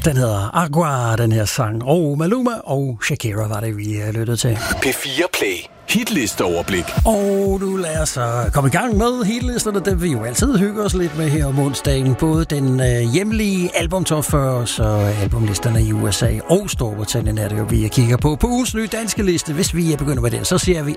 Den hedder Agua, den her sang. Og Maluma og Shakira var det, vi lyttede til. P4 Play. Hitlisteoverblik. Og nu lad os komme i gang med hitlisterne, dem vi jo altid hygger os lidt med her om onsdagen. Både den hjemlige albumtop 40, så albumlisterne i USA og Storbritannien er det jo, vi kigger på. På ugens nye danske liste, hvis vi begynder med det, så siger vi